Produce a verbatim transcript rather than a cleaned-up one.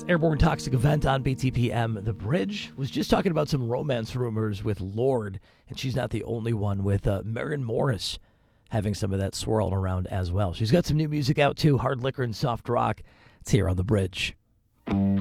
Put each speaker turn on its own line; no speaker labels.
Airborne Toxic Event on B T P M. The Bridge was just talking about some romance rumors with Lorde, and she's not the only one, with uh, Maren Morris having some of that swirling around as well. She's got some new music out too, hard liquor and soft rock. It's here on The Bridge.